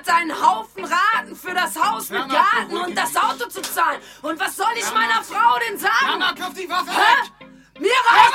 Monat einen Haufen Raten für das Haus mit Garten und das Auto zu zahlen. Und was soll ich meiner Frau denn sagen? Mama, kauf die Waffe weg! Mir reicht